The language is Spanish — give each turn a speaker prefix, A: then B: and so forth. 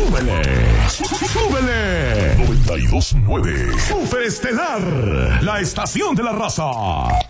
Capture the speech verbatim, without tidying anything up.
A: ¡Súbele! ¡Súbele! noventa y dos punto nueve Super Estelar, la estación de la raza.